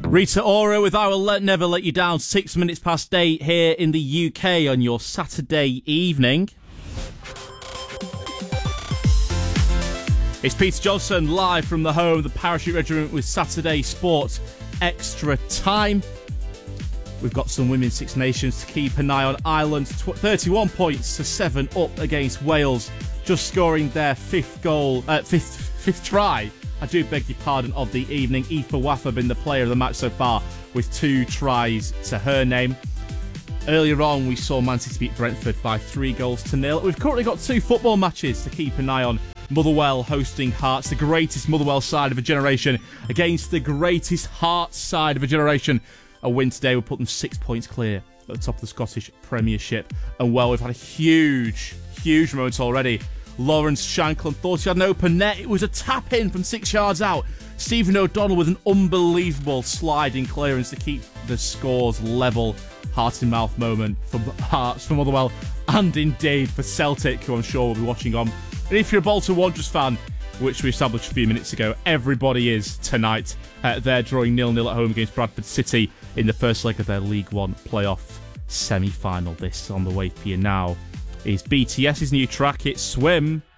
Rita Ora with I Will Never Let You Down, 6 minutes past 8 here in the UK on your Saturday evening. It's Peter Johnson live from the home of the Parachute Regiment with Saturday Sports Extra Time. We've got some Women's Six Nations to keep an eye on. Ireland 31 points to 7 up against Wales, just scoring their fifth try. I do beg your pardon, of the evening. Aoife Waffa been the player of the match so far with 2 tries to her name. Earlier on, we saw Man City beat Brentford by 3-0. We've currently got 2 football matches to keep an eye on. Motherwell hosting Hearts, the greatest Motherwell side of a generation, against the greatest Hearts side of a generation. A win today will put them 6 points clear at the top of the Scottish Premiership. And well, we've had a huge moment already. Lawrence Shankland thought he had an open net. It was a tap in from 6 yards out. Stephen O'Donnell with an unbelievable sliding clearance to keep the scores level. Heart in mouth moment from Hearts, from Motherwell, and indeed for Celtic, who I'm sure will be watching on. And if you're a Bolton Wanderers fan, which we established a few minutes ago, everybody is tonight. They're drawing 0-0 at home against Bradford City in the first leg of their League One playoff semi-final. This on the way for you now is BTS's new track, it's Swim.